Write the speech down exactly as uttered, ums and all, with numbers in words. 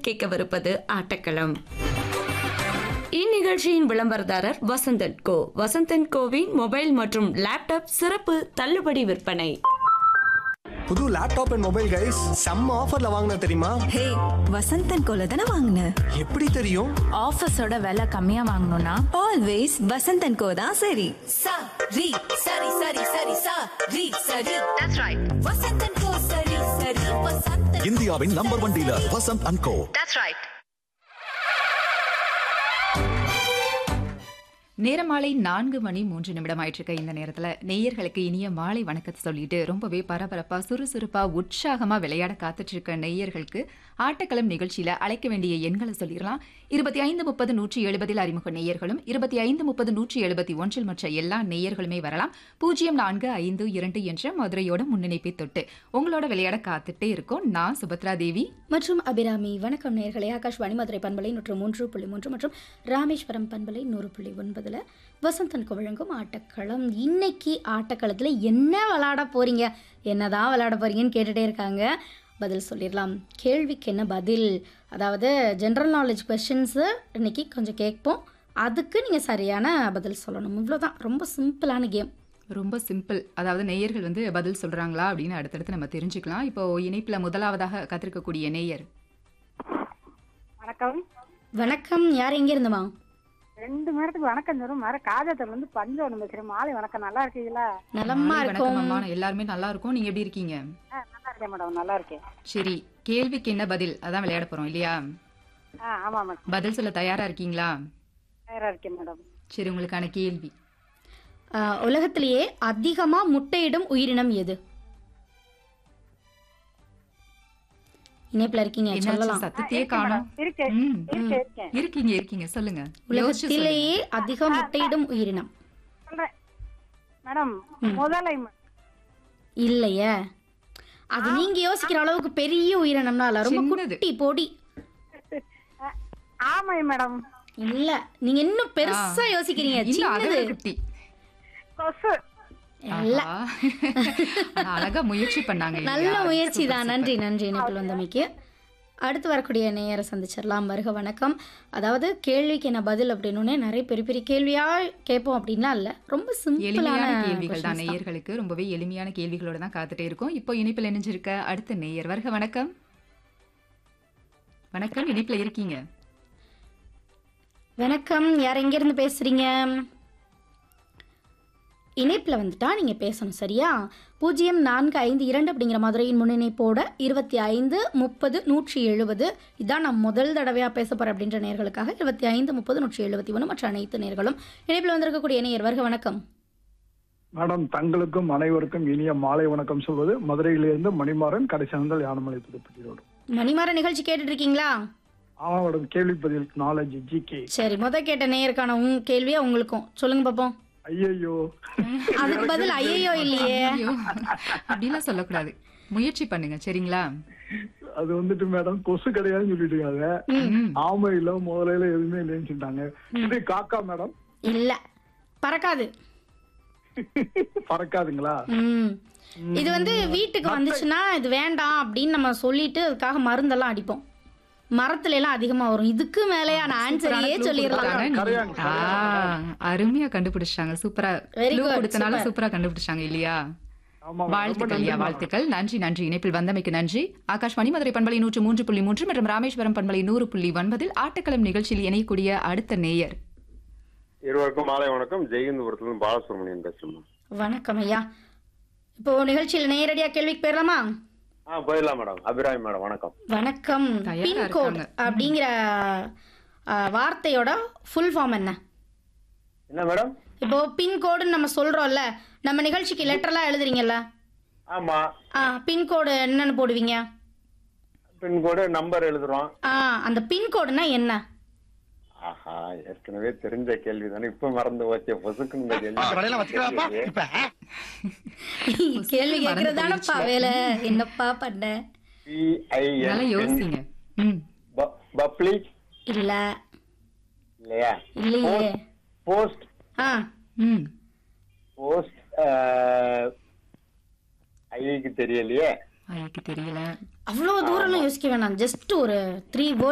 நீங்கள் கேட்கவிருப்பது ஆட்டக்களம். இந்நிகழ்ச்சியின் விளம்பரதாரர் வசந்தன் கோ. வசந்தன் கோவின் மொபைல் மற்றும் லேப்டாப் சிறப்பு தள்ளுபடி விற்பனை. புது லேப்டாப் அண்ட் மொபைல் கைஸ் செம்ம ஆஃபர்ல வாங்கின தெரியுமா? ஹே, வசந்தன் கோல தான வாங்குன? எப்படி தெரியும்? ஆஃபர்ஸோட விலை கம்மியா வாங்கணும்னா ஆல்வேஸ் வசந்தன் கோ தான் சரி. sa ri sari sari sari sa ri sari that's right vasantan ko sari sari vasantan இந்தியாவின் number one dealer Vasanth and go. that's right. நேரம் மாலை நான்கு மணி மூன்று நிமிடம் ஆயிட்டிருக்க இந்த நேரத்துல நேயர்களுக்கு இனிய மாலை வணக்கத்தை சொல்லிட்டு ரொம்பவே பரபரப்பா சுறுசுறுப்பா உற்சாகமா விளையாட காத்துட்டு இருக்க நேயர்களுக்கு ஆட்டக்களம் நிகழ்ச்சியில அழைக்க வேண்டிய எண்களை சொல்லிடலாம். இருபத்தி ஐந்து முப்பது நூற்றி எழுபதில் அறிமுக நேயர்களும் இருபத்தி ஐந்து முப்பது நூற்றி எழுபத்தி ஒன்றில் மற்ற எல்லா நேயர்களுமே வரலாம். பூஜ்ஜியம் நான்கு ஐந்து இரண்டு என்ற மதுரையோட முன்னிணைப்பை தொட்டு உங்களோட விளையாட காத்துட்டே இருக்கோம். நான் சுபத்ரா தேவி மற்றும் அபிராமி. வணக்கம் நேயர்களே. ஆகாஷ்வாணி மதுரை பண்பலை நூற்று மூன்று புள்ளி மூன்று மற்றும் ராமேஸ்வரம் பண்பலை நூறு புள்ளி ஒன்பதுல வசந்தன் வழங்கும் ஆட்டக்களம். இன்னைக்கு ஆட்டக்களத்தில் என்ன விளையாட போறீங்க, என்னதான் விளையாட போறீங்கன்னு கேட்டுட்டே இருக்காங்க. பதில் சொல்லிடலாம். கேள்விக்கு என்ன பதில், அதாவது ஜென்ரல் நாலேஜ் கொஸ்டின்ஸு இன்னைக்கு கொஞ்சம் கேட்போம். அதுக்கு நீங்கள் சரியான பதில் சொல்லணும். இவ்வளோதான், ரொம்ப சிம்பிளான கேம். ரொம்ப சிம்பிள். அதாவது நேயர்கள் வந்து பதில் சொல்றாங்களா அப்படின்னு அடுத்தடுத்து நம்ம தெரிஞ்சுக்கலாம். இப்போ இணைப்புல முதலாவதாக காத்திருக்கக்கூடிய நேயர். வணக்கம். வணக்கம். யார் எங்கே இருந்துமா? ரெண்டு நேரத்துக்கு வணக்கம் தரும் மாதிரி காஜாத்துல இருந்து பஞ்சவனம் பேசுறேன். மாலை வணக்கம். நல்லா இருக்கீங்களா? நலமா இருக்கும். அம்மா, எல்லாருமே நல்லா இருக்கும். நீங்க எப்படி இருக்கீங்க? நல்லா இருக்கேன் மேடம், நல்லா இருக்கேன். சரி, கேள்விக்கு என்ன பதில் அதான் விளையாட போறோம் இல்லையா? ஆமா மேடம். பதில் சொல்ல தயாரா இருக்கீங்களா? தயாரா இருக்கேன் மேடம். சரி, உங்களுக்கான கேள்வி. உலகத்திலேயே அதிகமா முட்டையிடும் உயிரினம் எது? இணைப்புல இருக்கீங்க, சொல்லலாம். சத்தத்தையே காணோம். இருக்கீங்க இருக்கீங்க சொல்லுங்க. உலகத்திலேயே அதிக முட்டையிடும் உயிரினம் மேடம் முதலை இல்லையே. அது நீங்க யோசிக்கிற அளவுக்கு பெரிய உயிரினம்னா இல்ல, ரொம்ப குட்டி பொடி. ஆமை மேடம். இல்ல, நீங்க இன்னும் பெருசா யோசிக்கிறீங்க. சின்னது கொசு. அழகா முயற்சி பண்ணாங்க. நல்ல முயற்சி தான். நன்றி நன்றி இணைப்பில் வந்தமைக்கு. அடுத்து வரக்கூடிய நேயரை சந்திச்சிடலாம். வருக வணக்கம். அதாவது கேள்விக்கு என்ன பதில் அப்படின்னு நிறைய பெரிய பெரிய கேள்வியா கேட்போம் அப்படின்லாம் இல்ல, ரொம்ப சிம்பிளான கேள்விகள் தான். நேயர்களுக்கு ரொம்பவே எளிமையான கேள்விகளோட தான் காத்துட்டே இருக்கும். இப்போ இணைப்பில் இணைஞ்சிருக்க அடுத்த நேயர். வருக வணக்கம். வணக்கம், இணைப்பில் இருக்கீங்க. வணக்கம். யார் எங்க இருந்து பேசுறீங்க? இணைப்பில் வந்துட்டா நீங்கள் பேசணும், சரியா? பூஜ்ஜியம் நான்கு ஐந்து இரண்டு அப்படிங்கிற மதுரையின் முன்னிணைப்போட இருபத்தி ஐந்து முப்பது நூற்றி எழுபது இதான் நான் முதல் தடவையாக பேச போகிறேன் அப்படின்ற நேர்களுக்காக இருபத்தி ஐந்து முப்பது நூற்றி எழுபத்தி ஒன்று மற்ற அனைத்து நேர்களும். இணைப்பில் வந்திருக்கக்கூடிய நேயர், வருக வணக்கம். மேடம், தங்களுக்கும் அனைவருக்கும் இனிய மாலை வணக்கம் சொல்வது மதுரையிலிருந்து மணிமாறன், கடைசியானங்கள் யானமலை புதுப்பட்டியோடு. மணிமாறன் நிகழ்ச்சி கேட்டுட்டு இருக்கீங்களா? ஆமா மேடம். கேள்வி பதில் நாலேஜ் ஜிகே. சரி, முதல் கேட்ட நேயருக்கான உங் கேள்வியா உங்களுக்கும் சொல்லுங்க பாப்போம். ஐயோ, அதுக்கு பதில் ஐயோ இல்லையே அப்படிலாம் சொல்லக்கூடாது. முயற்சி பண்ணுங்க, சரிங்களா? அது வந்துட்டு மேடம் கொசு கிடையாதுன்னு சொல்லிட்டு இருக்காங்க. ஆமை இல்ல, முதலையில எதுவுமே இல்லைன்னு சொல்லிட்டாங்க. இது காக்கா மேடம்? இல்ல, பறக்காது. பறக்காதுங்களா? ம் இது வந்து வீட்டுக்கு வந்துச்சுன்னா இது வேண்டாம் அப்படின்னு நம்ம சொல்லிட்டு அதுக்காக மருந்தெல்லாம் அடிப்போம். மரத்துல எல்லாம் அதிகமா வரும். இதுக்கு மேலேயான ஆன்சரையே சொல்லிடலாம். அருமையா கண்டுபிடிச்சாங்க. சூப்பரா கொடுத்தனால சூப்பரா கண்டுபிடிச்சாங்க இல்லையா? வாழ்த்துக்கள் ஐயா, வாழ்த்துக்கள். நன்றி நன்றி. இணைப்பில் வந்தமைக்கு நன்றி. ஆகாஷ்வாணி மதுரை பண்பலை நூற்று மூன்று புள்ளி மூன்று மற்றும் ராமேஸ்வரம் பண்பலை நூறு புள்ளி ஒன்பதில் ஆட்டக்களம் நிகழ்ச்சியில் இணையக்கூடிய அடுத்த நேயர். இருவருக்கும் மாலை வணக்கம். ஜெயகந்தபுரத்துல பாலசுப்ரமணியன் பேசுறேன். வணக்கம் ஐயா. இப்போ நிகழ்ச்சியில் நேரடியா கேள்விக்கு போயிடலாமா? ஆ, போயிடலாம் மேடம். அபிராமி மேடம் வணக்கம். வணக்கம். பின்கோட் அப்படிங்கிற வார்த்தையோட ஃபுல் ஃபார்ம் என்ன? என்ன மேடம்? இப்போ பின்கோடுன்னு நம்ம சொல்றோம்ல, நம்ம நிகழ்ச்சிக்கு லெட்டர்லாம் எழுதுறீங்கல்ல? ஆமா. ஆ, பின்கோடு என்னன்னு போடுவீங்க? பின்கோடு நம்பர் எழுதுறோம். ஆ, அந்த பின்கோடுனா என்ன? ஆஹா, ஏற்கனவே தெரிஞ்ச கேள்வி தானே, இப்ப மறந்து போச்சே. பொசுக்குன்னு கேள்வி கேட்கறதானப்பா வேலை. என்னப்பா பண்ண? யோசிங்க. பப்ளிக் இல்ல இல்லையா? இல்லையே. போஸ்ட். ஆ, ம் போஸ்ட். ஐக்கு தெரியலையே. ஐக்கு தெரியல. அவ்வளவு தூரம் யோசிக்க வேணாம். ஜஸ்ட் ஒரு த்ரீ